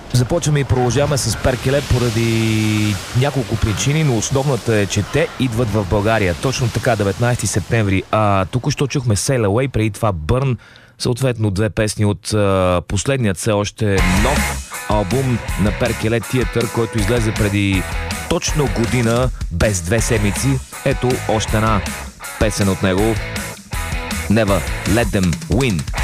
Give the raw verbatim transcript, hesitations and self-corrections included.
Започваме и продължаваме с Перкеле поради няколко причини, но основната е, че те идват в България. Точно така, деветнайсети септември. А тук що чухме Sail Away, преди това Burn, съответно две песни от а, последният все още нов албум на Перкеле Theater, който излезе преди точно година, без две седмици. Ето още една песен от него. Never Let Them Win.